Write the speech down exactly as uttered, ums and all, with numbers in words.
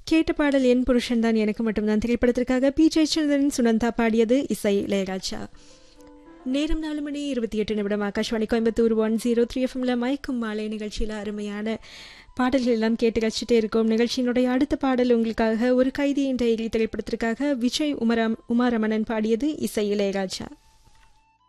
கேட்ட பாடல் என் புருஷன் தான் எனக்கு மட்டும்தான் திரைப்படத்திற்காக பி ஜெயச்சந்திரன் சுனந்தா பாடியது, இசை இளையராஜா. நேரம் நாலு மணி இருபத்தி எட்டு நிமிடம். Akashvani Coimbatore one zero three எஃப்எம்ல மயக்கும் மாலை நிகழ்ச்சியில் அருமையான பாடல்கள் எல்லாம் கேட்டு ரசிச்சுட்டே இருக்கோம். நிகழ்ச்சியினுடைய அடுத்த பாடல் உங்களுக்காக ஒரு கைதியின் டைரி திரைப்படத்திற்காக விஜய் உமராம் உமாரமணன் பாடியது, இசை இளையராஜா.